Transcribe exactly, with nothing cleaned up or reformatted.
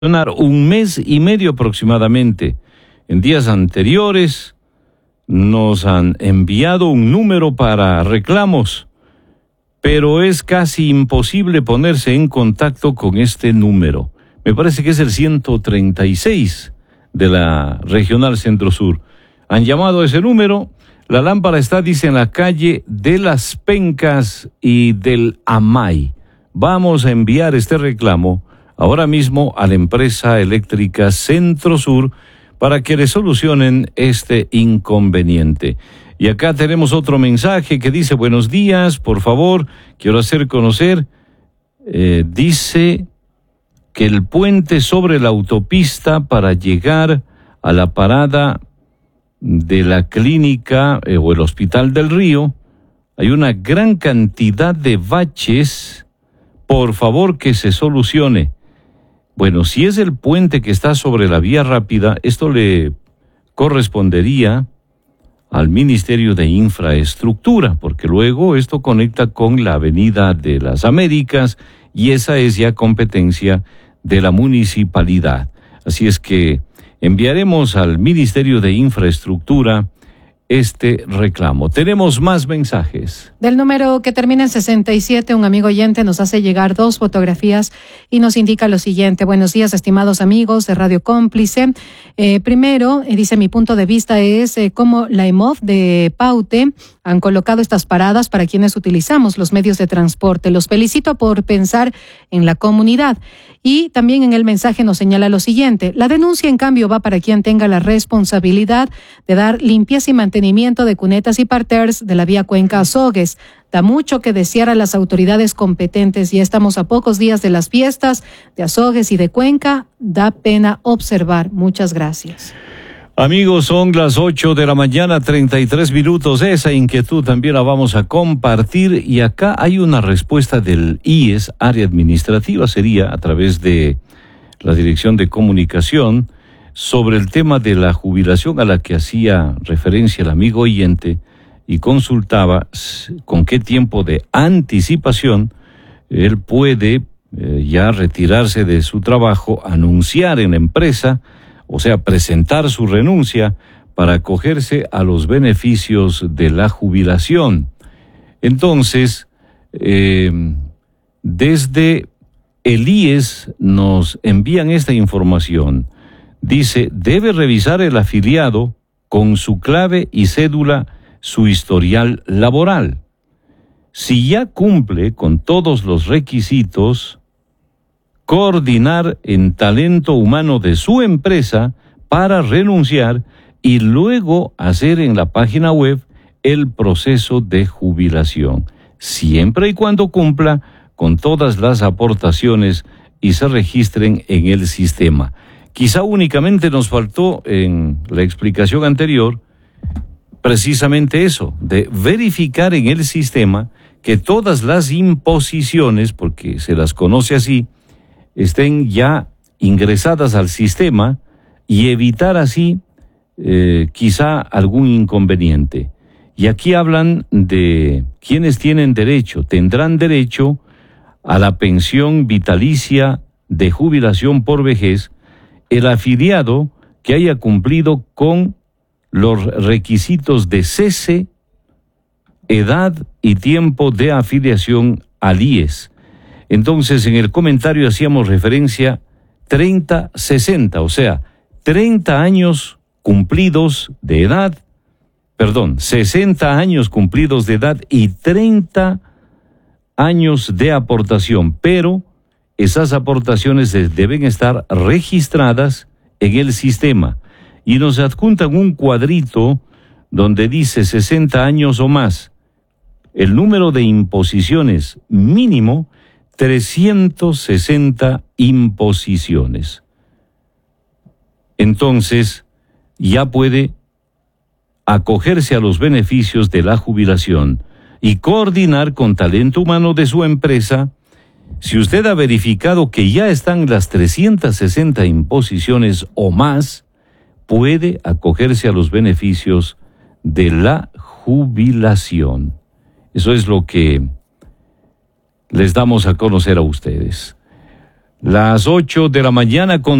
un mes y medio aproximadamente. En días anteriores nos han enviado un número para reclamos, pero es casi imposible ponerse en contacto con este número. Me parece que es el ciento treinta y seis de la Regional Centro Sur. Han llamado a ese número. La lámpara está, dice, en la calle de las Pencas y del Amay. Vamos a enviar este reclamo ahora mismo a la empresa eléctrica Centro Sur para que le solucionen este inconveniente. Y acá tenemos otro mensaje que dice: buenos días, por favor, quiero hacer conocer, eh, dice que el puente sobre la autopista para llegar a la parada de la clínica eh, o el Hospital del Río, hay una gran cantidad de baches, por favor que se solucione. Bueno, si es el puente que está sobre la vía rápida, esto le correspondería al Ministerio de Infraestructura, porque luego esto conecta con la Avenida de las Américas y esa es ya competencia de la municipalidad. Así es que enviaremos al Ministerio de Infraestructura este reclamo. Tenemos más mensajes. Del número que termina en sesenta y siete, un amigo oyente nos hace llegar dos fotografías y nos indica lo siguiente: buenos días, estimados amigos de Radio Cómplice. Eh, primero, eh, dice, mi punto de vista es eh, cómo la E M O F de Paute han colocado estas paradas para quienes utilizamos los medios de transporte. Los felicito por pensar en la comunidad. Y también en el mensaje nos señala lo siguiente: la denuncia, en cambio, va para quien tenga la responsabilidad de dar limpieza y mantenimiento de cunetas y parterres de la vía Cuenca Azogues. Da mucho que desear a las autoridades competentes. Ya estamos a pocos días de las fiestas de Azogues y de Cuenca. Da pena observar. Muchas gracias. Amigos, son las ocho de la mañana, treinta y tres minutos. Esa inquietud también la vamos a compartir. Y acá hay una respuesta del I E S, área administrativa, sería a través de la Dirección de Comunicación, sobre el tema de la jubilación a la que hacía referencia el amigo oyente y consultaba con qué tiempo de anticipación él puede eh, ya retirarse de su trabajo, anunciar en la empresa, o sea, presentar su renuncia para acogerse a los beneficios de la jubilación. Entonces, eh, desde el I E S nos envían esta información. Dice, debe revisar el afiliado con su clave y cédula su historial laboral. Si ya cumple con todos los requisitos, coordinar en talento humano de su empresa para renunciar y luego hacer en la página web el proceso de jubilación, siempre y cuando cumpla con todas las aportaciones y se registren en el sistema. Quizá únicamente nos faltó en la explicación anterior precisamente eso, de verificar en el sistema que todas las imposiciones, porque se las conoce así, estén ya ingresadas al sistema y evitar así eh, quizá algún inconveniente. Y aquí hablan de quienes tienen derecho, tendrán derecho a la pensión vitalicia de jubilación por vejez, el afiliado que haya cumplido con los requisitos de cese, edad y tiempo de afiliación al I E S. Entonces, en el comentario hacíamos referencia treinta sesenta, o sea, treinta años cumplidos de edad, perdón, sesenta años cumplidos de edad y treinta años de aportación, pero esas aportaciones deben estar registradas en el sistema y nos adjuntan un cuadrito donde dice sesenta años o más. El número de imposiciones mínimo, trescientas sesenta imposiciones. Entonces, ya puede acogerse a los beneficios de la jubilación y coordinar con talento humano de su empresa. Si usted ha verificado que ya están las trescientas sesenta imposiciones o más, puede acogerse a los beneficios de la jubilación. Eso es lo que les damos a conocer a ustedes. Las ocho de la mañana con